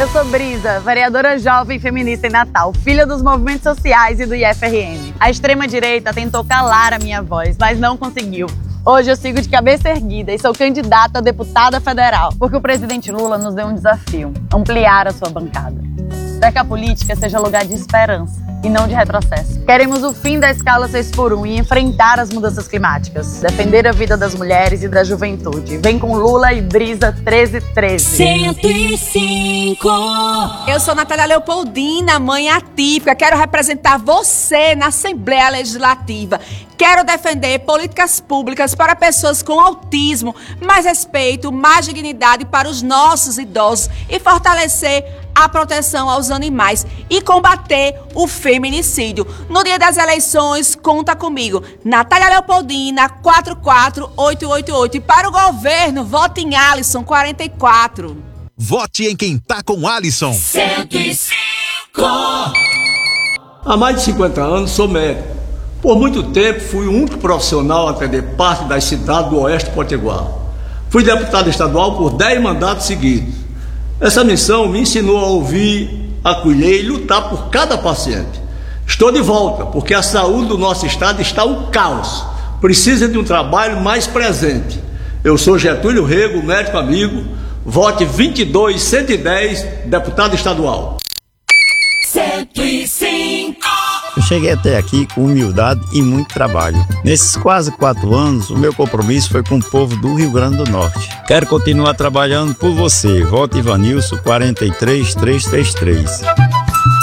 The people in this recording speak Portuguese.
Eu sou Brisa, vereadora jovem feminista em Natal, filha dos movimentos sociais e do IFRN. A extrema-direita tentou calar a minha voz, mas não conseguiu. Hoje eu sigo de cabeça erguida e sou candidata a deputada federal, porque o presidente Lula nos deu um desafio: ampliar a sua bancada. Para que a política seja lugar de esperança e não de retrocesso. Queremos o fim da escala 6x1 e enfrentar as mudanças climáticas. Defender a vida das mulheres e da juventude. Vem com Lula e Brisa 1313. 105. Eu sou Natália Leopoldina, mãe atípica. Quero representar você na Assembleia Legislativa. Quero defender políticas públicas para pessoas com autismo, mais respeito, mais dignidade para os nossos idosos e fortalecer a proteção aos animais e combater o feminicídio. No dia das eleições, conta comigo. Natália Leopoldina, 44888. E para o governo, vote em Alisson, 44. Vote em quem tá com Alisson. 105. Há mais de 50 anos sou médico. Por muito tempo fui o único profissional a atender parte das cidades do Oeste Potiguar. Fui deputado estadual por 10 mandatos seguidos. Essa missão me ensinou a ouvir, acolher e lutar por cada paciente. Estou de volta, porque a saúde do nosso estado está um caos. Precisa de um trabalho mais presente. Eu sou Getúlio Rego, médico amigo. Vote 22110, deputado estadual. 105. Eu cheguei até aqui com humildade e muito trabalho. Nesses quase 4 anos, o meu compromisso foi com o povo do Rio Grande do Norte. Quero continuar trabalhando por você. Vote Ivanilson 43333.